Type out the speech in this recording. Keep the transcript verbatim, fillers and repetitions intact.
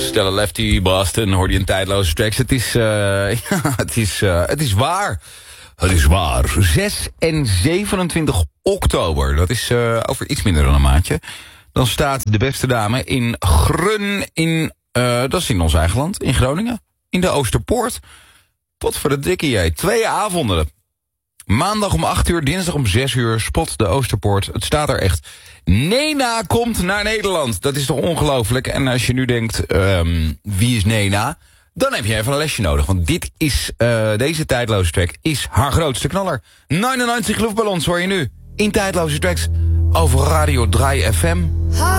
Stella Lefty, Boston, hoorde je een tijdloze tracks. Het is, uh, ja, het is, uh, het is waar. Het is waar. zes en zevenentwintig oktober, dat is uh, over iets minder dan een maandje. Dan staat de beste dame in Grun, in, uh, dat is in ons eigen land, in Groningen. In de Oosterpoort. Pot voor de dikke jij. Twee avonden. Maandag om acht uur, dinsdag om zes uur, spot de Oosterpoort. Het staat er echt. Nena komt naar Nederland. Dat is toch ongelooflijk? En als je nu denkt, um, wie is Nena? Dan heb je even een lesje nodig. Want dit is, uh, deze tijdloze track is haar grootste knaller. negenennegentig luchtballons hoor je nu. In tijdloze tracks over Radio drie F M.